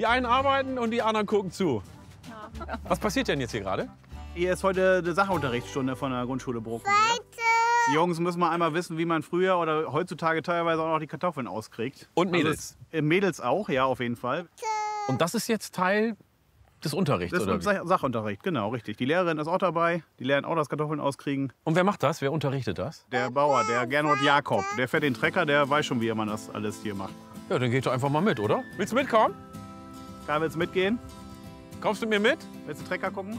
Die einen arbeiten und die anderen gucken zu. Was passiert denn jetzt hier gerade? Hier ist heute eine Sachunterrichtsstunde von der Grundschule Brocken. Die Jungs müssen mal einmal wissen, wie man früher oder heutzutage teilweise auch noch die Kartoffeln auskriegt. Und Mädels? Also, Mädels auch, ja, auf jeden Fall. Und das ist jetzt Teil des Unterrichts, Das oder ist wie? Sachunterricht, genau, richtig. Die Lehrerin ist auch dabei. Die lernen auch das Kartoffeln auskriegen. Und wer macht das? Wer unterrichtet das? Der Bauer, der Gernot Jakob, der fährt den Trecker, der weiß schon, wie man das alles hier macht. Ja, dann geht doch einfach mal mit, oder? Willst du mitkommen? Karl, willst du mitgehen? Kommst du mir mit? Willst du Trecker gucken?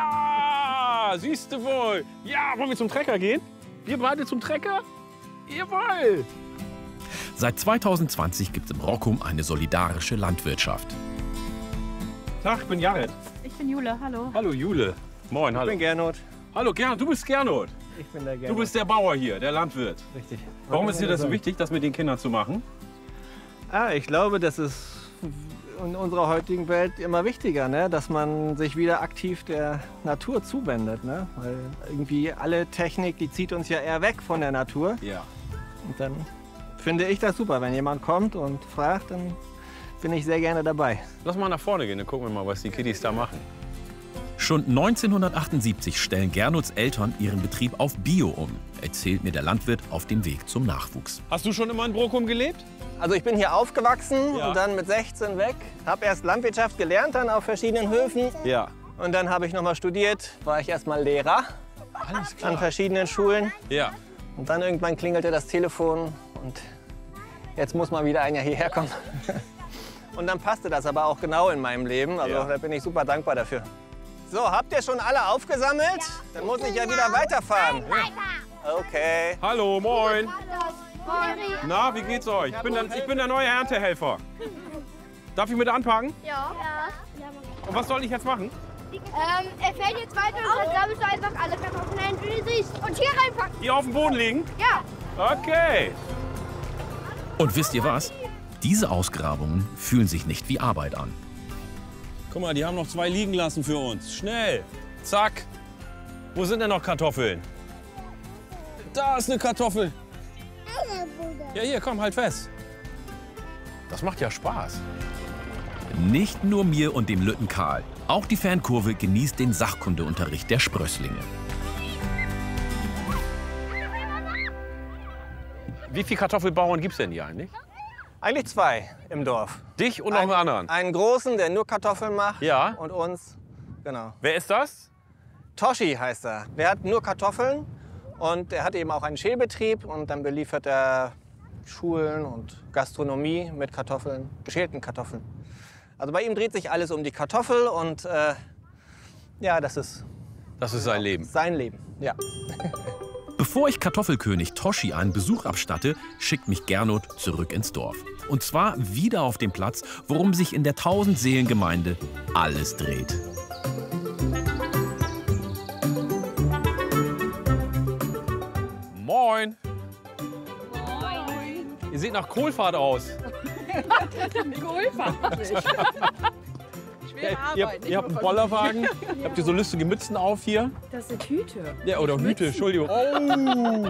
Ja, siehst du wohl. Ja, wollen wir zum Trecker gehen? Wir beide zum Trecker? Jawohl. Seit 2020 gibt es im Brockum eine solidarische Landwirtschaft. Tag, ich bin Jared. Ich bin Jule, hallo. Hallo Jule. Moin, hallo. Ich bin Gernot. Hallo Gernot, du bist Gernot. Ich bin der Gernot. Du bist der Bauer hier, der Landwirt. Richtig. Warum ist dir das so wichtig, das mit den Kindern zu machen? Ich glaube, das ist in unserer heutigen Welt immer wichtiger, ne? Dass man sich wieder aktiv der Natur zuwendet. Ne? Weil irgendwie alle Technik, die zieht uns ja eher weg von der Natur. Ja. Und dann finde ich das super. Wenn jemand kommt und fragt, dann bin ich sehr gerne dabei. Lass mal nach vorne gehen, dann gucken wir mal, was die Kiddies da machen. Schon 1978 stellen Gernots Eltern ihren Betrieb auf Bio um, erzählt mir der Landwirt auf dem Weg zum Nachwuchs. Hast du schon immer in Brockum gelebt? Also ich bin hier aufgewachsen Ja. und dann mit 16 weg. Habe erst Landwirtschaft gelernt, dann auf verschiedenen Höfen. Ja. Und dann habe ich noch mal studiert. War ich erst mal Lehrer Alles an verschiedenen Schulen. Ja. Und dann irgendwann klingelte das Telefon und jetzt muss mal wieder einer hierher kommen. Und dann passte das aber auch genau in meinem Leben. Also Ja. da bin ich super dankbar dafür. So, habt ihr schon alle aufgesammelt? Dann muss ich ja wieder weiterfahren. Okay. Hallo, moin. Na, wie geht's euch? Ich bin der neue Erntehelfer. Darf ich mit anpacken? Ja. Und was soll ich jetzt machen? Er fährt jetzt weiter und dann sammelst du einfach alle Kartoffeln, die du siehst. Und hier reinpacken. Hier auf dem Boden liegen? Ja. Okay. Und wisst ihr was? Diese Ausgrabungen fühlen sich nicht wie Arbeit an. Guck mal, die haben noch 2 liegen lassen für uns. Schnell. Zack. Wo sind denn noch Kartoffeln? Da ist eine Kartoffel. Ja, hier, komm, halt fest. Das macht ja Spaß. Nicht nur mir und dem Lütten Karl. Auch die Fankurve genießt den Sachkundeunterricht der Sprösslinge. Wie viele Kartoffelbauern gibt's denn hier eigentlich? Eigentlich 2 im Dorf. Dich und noch einen anderen? Einen großen, der nur Kartoffeln macht. Ja. Und uns. Genau. Wer ist das? Toshi heißt er. Der hat nur Kartoffeln und er hat eben auch einen Schälbetrieb und dann beliefert er Schulen und Gastronomie mit Kartoffeln, geschälten Kartoffeln. Also bei ihm dreht sich alles um die Kartoffel und ja, das ist Sein Leben. sein Leben. Ja. Bevor ich Kartoffelkönig Toshi einen Besuch abstatte, schickt mich Gernot zurück ins Dorf. Und zwar wieder auf den Platz, worum sich in der 1000-Seelen-Gemeinde alles dreht. Moin. Ihr seht nach Kohlfahrt aus. Ihr habt einen Bollerwagen. Habt ihr so lustige Mützen auf hier? Das sind Hüte. Ja, oder Hüte, Entschuldigung. Oh.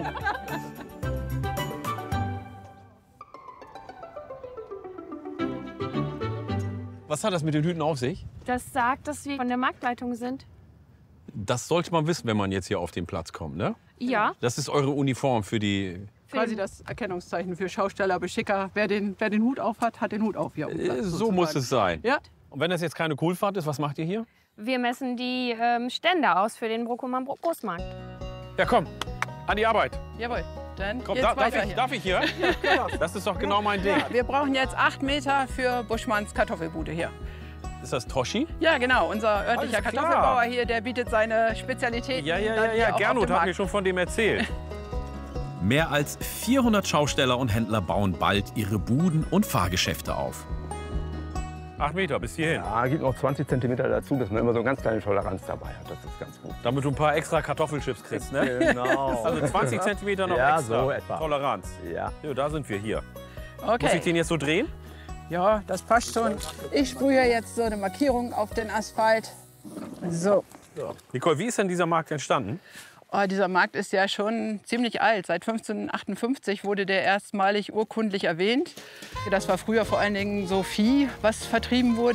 Was hat das mit den Hüten auf sich? Das sagt, dass wir von der Marktleitung sind. Das sollte man wissen, wenn man jetzt hier auf den Platz kommt, ne? Ja. Das ist eure Uniform für die... Quasi das Erkennungszeichen für Schausteller, Beschicker. Wer den Hut auf hat, hat den Hut auf. Hier So muss es sein. Ja. Und wenn das jetzt keine Kohlfahrt ist, was macht ihr hier? Wir messen die Stände aus für den Brockumer Großmarkt. Ja, komm, an die Arbeit. Jawohl. Dann Komm, geht's weiter hier. darf ich hier? Das ist doch genau mein Ding. Ja, wir brauchen jetzt 8 Meter für Buschmanns Kartoffelbude hier. Ist das Toshi? Ja, genau. Unser örtlicher Alles klar. Kartoffelbauer hier, der bietet seine Spezialitäten. dann hier auch auf Gernot dem hat mir Markt. schon von dem erzählt. Mehr als 400 Schausteller und Händler bauen bald ihre Buden und Fahrgeschäfte auf. 8 Meter bis hierhin. Ja, gibt noch 20 cm dazu, dass man immer so eine ganz kleine Toleranz dabei hat. Das ist ganz gut. Damit du ein paar extra Kartoffelchips kriegst, ne? Genau. Also 20 Zentimeter noch Ja, extra so etwa. Toleranz. Ja. Ja, da sind wir hier. Okay. Muss ich den jetzt so drehen? Ja, das passt schon. Ich sprühe jetzt so eine Markierung auf den Asphalt. So. Nicole, wie ist denn dieser Markt entstanden? Oh, dieser Markt ist ja schon ziemlich alt. Seit 1558 wurde der erstmalig urkundlich erwähnt. Das war früher vor allen Dingen so Vieh, was vertrieben wurde.